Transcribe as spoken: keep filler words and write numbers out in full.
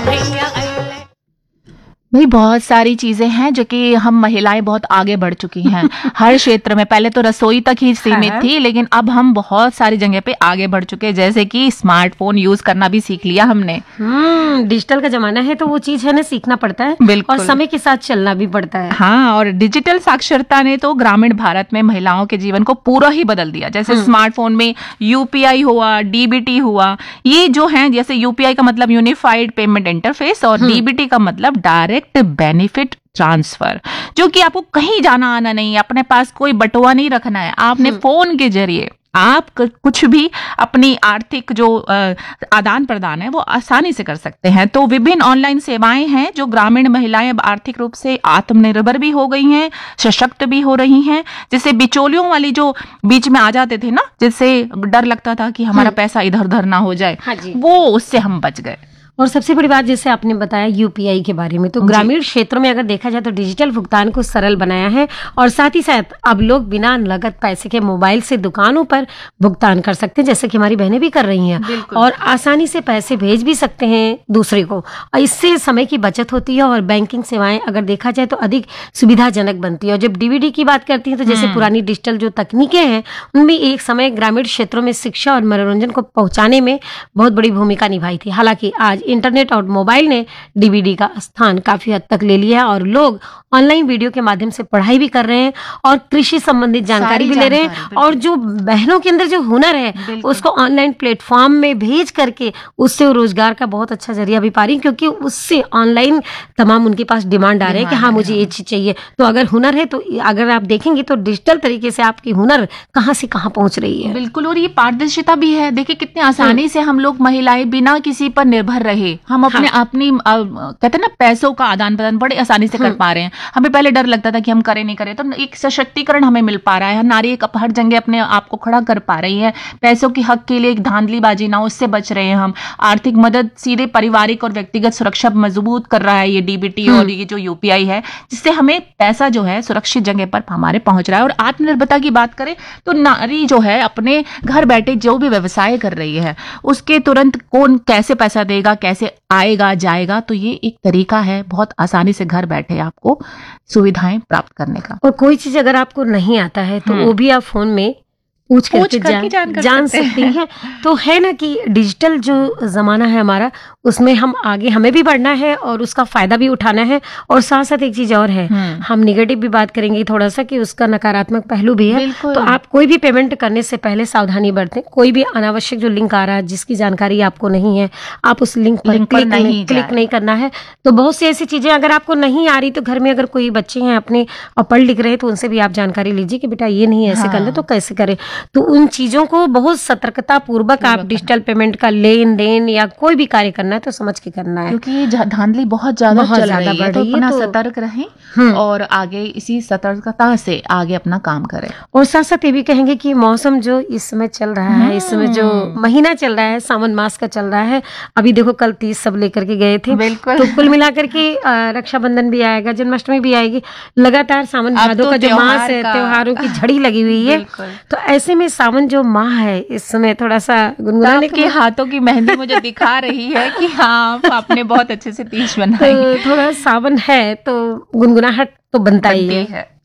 भाई बहुत सारी चीजें हैं जो कि हम महिलाएं बहुत आगे बढ़ चुकी हैं हर क्षेत्र में। पहले तो रसोई तक ही सीमित थी, लेकिन अब हम बहुत सारी जगह पे आगे बढ़ चुके हैं, जैसे कि स्मार्टफोन यूज करना भी सीख लिया हमने। हम्म डिजिटल का जमाना है तो वो चीज है ना, सीखना पड़ता है। बिल्कुल। और समय के साथ चलना भी पड़ता है। हाँ, और डिजिटल साक्षरता ने तो ग्रामीण भारत में महिलाओं के जीवन को पूरा ही बदल दिया। जैसे स्मार्टफोन में यूपीआई हुआ, डीबीटी हुआ, ये जो है, जैसे यूपीआई का मतलब यूनिफाइड पेमेंट इंटरफेस और डीबीटी का मतलब डायरेक्ट बेनिफिट ट्रांसफर, जो कि आपको कहीं जाना आना नहीं है, अपने पास कोई बटुआ नहीं रखना है, आपने फोन के जरिए आप कुछ भी अपनी आर्थिक जो आदान प्रदान है वो आसानी से कर सकते हैं। तो विभिन्न ऑनलाइन सेवाएं हैं जो ग्रामीण महिलाएं अब आर्थिक रूप से आत्मनिर्भर भी हो गई हैं, सशक्त भी हो रही हैं। जैसे बिचौलियों वाली जो बीच में आ जाते थे ना, जिससे डर लगता था कि हमारा पैसा इधर उधर ना हो जाए, हाँ जी। वो उससे हम बच गए। और सबसे बड़ी बात, जैसे आपने बताया यूपीआई के बारे में, तो ग्रामीण क्षेत्रों में अगर देखा जाए तो डिजिटल भुगतान को सरल बनाया है। और साथ ही साथ अब लोग बिना नगद पैसे के मोबाइल से दुकानों पर भुगतान कर सकते हैं, जैसे कि हमारी बहनें भी कर रही हैं, और आसानी से पैसे भेज भी सकते हैं दूसरे को। और इससे समय की बचत होती है और बैंकिंग सेवाएं अगर देखा जाए तो अधिक सुविधाजनक बनती है। और जब डीवीडी की बात करती है तो जैसे पुरानी डिजिटल जो तकनीकें हैं उनमें एक समय ग्रामीण क्षेत्रों में शिक्षा और मनोरंजन को पहुंचाने में बहुत बड़ी भूमिका निभाई थी। हालांकि आज इंटरनेट और मोबाइल ने डीवीडी का स्थान काफी हद तक ले लिया है और लोग ऑनलाइन वीडियो के माध्यम से पढ़ाई भी कर रहे हैं और कृषि संबंधित जानकारी भी ले रहे हैं। और जो बहनों के अंदर जो हुनर है उसको ऑनलाइन प्लेटफॉर्म में भेज करके उससे रोजगार का बहुत अच्छा जरिया भी पा रही है, क्योंकि उससे ऑनलाइन तमाम उनके पास डिमांड आ रहे हैं कि हाँ मुझे ये चीज चाहिए। तो अगर हुनर है तो अगर आप देखेंगे तो डिजिटल तरीके से आपकी हुनर कहाँ से कहाँ पहुंच रही है। बिल्कुल। और ये पारदर्शिता भी है, देखिए कितने आसानी से हम लोग महिलाएं बिना किसी पर निर्भर रहे हम अपने हाँ। अपनी आ, कहते हैं ना, पैसों का आदान प्रदान बड़े आसानी से कर पा रहे हैं। हमें पहले डर लगता था कि हम करें नहीं करें, तो एक सशक्तिकरण हमें मिल पा रहा है। नारी एक हर जगह अपने आप को खड़ा कर पा रही है, पैसों की हक के लिए एक धांधलीबाजी ना, उससे बच रहे हैं हम। आर्थिक मदद सीधे पारिवारिक और व्यक्तिगत सुरक्षा मजबूत कर रहा है ये डीबीटी और ये जो यूपीआई है, जिससे हमें पैसा जो है सुरक्षित जगह पर हमारे पहुंच रहा है। और आत्मनिर्भरता की बात करें तो नारी जो है अपने घर बैठे जो भी व्यवसाय कर रही है उसके तुरंत कौन कैसे पैसा देगा, कैसे आएगा जाएगा, तो ये एक तरीका है बहुत आसानी से घर बैठे आपको सुविधाएं प्राप्त करने का। और कोई चीज अगर आपको नहीं आता है तो वो भी आप फोन में पूछ करके जान, जान, कर जान सकती हैं। तो है ना कि डिजिटल जो जमाना है हमारा, उसमें हम आगे हमें भी बढ़ना है और उसका फायदा भी उठाना है। और साथ साथ एक चीज और है, हम निगेटिव भी बात करेंगे थोड़ा सा कि उसका नकारात्मक पहलू भी है। तो आप कोई भी पेमेंट करने से पहले सावधानी बरतें। कोई भी अनावश्यक जो लिंक आ रहा है जिसकी जानकारी आपको नहीं है, आप उस लिंक पर क्लिक नहीं, क्लिक नहीं करना है। तो बहुत सी ऐसी चीजें अगर आपको नहीं आ रही, तो घर में अगर कोई बच्चे हैं अपने और पढ़ लिख रहे हैं तो उनसे भी आप जानकारी लीजिए कि बेटा ये नहीं ऐसे करना, तो कैसे करें। तो उन चीजों को बहुत सतर्कता पूर्वक आप डिजिटल पेमेंट का लेन देन या कोई भी कार्य करना है तो समझ के करना है, क्योंकि धांधली बहुत ज्यादा चल रही है। तो अपना सतर्क रहें और आगे इसी सतर्कता से आगे अपना काम करें। और साथ साथ ये भी कहेंगे कि मौसम जो इस समय चल रहा है, इस समय जो महीना चल रहा है, सावन मास का चल रहा है। अभी देखो कल तीस सब लेकर के गए थे, तो कुल मिलाकर के रक्षाबंधन भी आएगा, जन्माष्टमी भी आएगी, लगातार सावन भादो का जो मास है, त्योहारों की झड़ी लगी हुई है। तो ऐसे में सावन जो माह है इस समय थोड़ा सा गुनगुनाने के हाथों की मेहंदी मुझे दिखा रही है कि हाँ आपने बहुत अच्छे से तीज बनाई। तो थोड़ा सावन है तो गुनगुनाहट तो बनता ही है।